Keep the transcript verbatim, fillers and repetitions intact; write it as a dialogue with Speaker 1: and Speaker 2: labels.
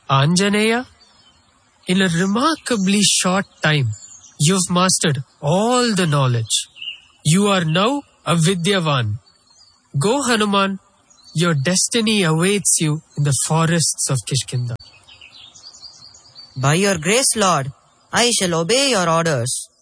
Speaker 1: Anjaneya, in a remarkably short time, you've mastered all the knowledge. You are now a Vidyavan. Go, Hanuman. Your destiny awaits you in the forests of Kishkinda.
Speaker 2: By your grace, Lord, I shall obey your orders.